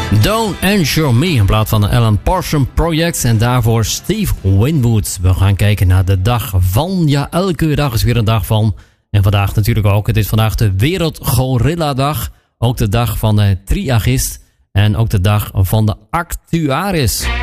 Don't Answer Me in plaats van de Alan Parsons Project. En daarvoor Steve Winwood. We gaan kijken naar de dag van. Ja, elke dag is weer een dag van. En vandaag natuurlijk ook. Het is vandaag de Wereld Gorilla Dag. Ook de dag van de triagist. En ook de dag van de actuaris.